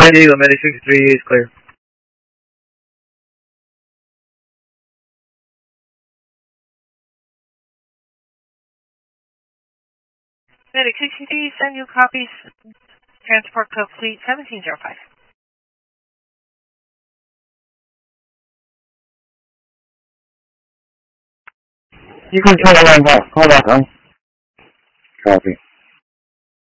San Diego, Medic 63 is clear. Medic 63, send you copies. Transport code fleet 1705. You can call back on. Copy.